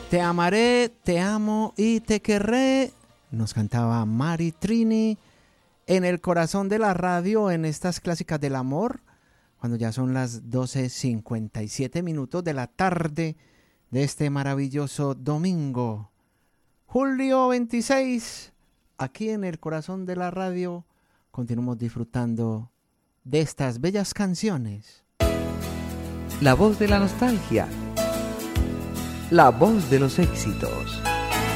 Te amaré, te amo y te querré, nos cantaba Mari Trini en el corazón de la radio, en estas clásicas del amor, cuando ya son las 12:57 de la tarde de este maravilloso domingo. Julio 26, aquí en el corazón de la radio, continuamos disfrutando de estas bellas canciones. La voz de la nostalgia. La voz de los éxitos.